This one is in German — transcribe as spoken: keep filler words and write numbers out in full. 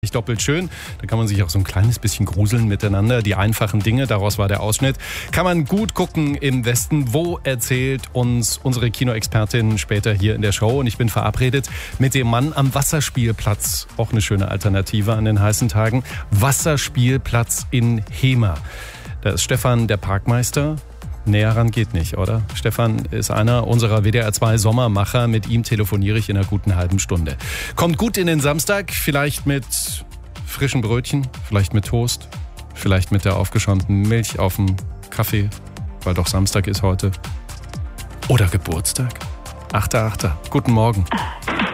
Doppelt schön. Da kann man sich auch so ein kleines bisschen gruseln miteinander. Die einfachen Dinge, daraus war der Ausschnitt. Kann man gut gucken im Westen. Wo erzählt uns unsere Kinoexpertin später hier in der Show. Und ich bin verabredet mit dem Mann am Wasserspielplatz. Auch eine schöne Alternative an den heißen Tagen. Wasserspielplatz in Hemer. Da ist Stefan, der Parkmeister. Näher ran geht nicht, oder? Stefan ist einer unserer W D R zwei Sommermacher. Mit ihm telefoniere ich in einer guten halben Stunde. Kommt gut in den Samstag, vielleicht mit frischen Brötchen, vielleicht mit Toast, vielleicht mit der aufgeschäumten Milch auf dem Kaffee, weil doch Samstag ist heute. Oder Geburtstag. achter achter Guten Morgen.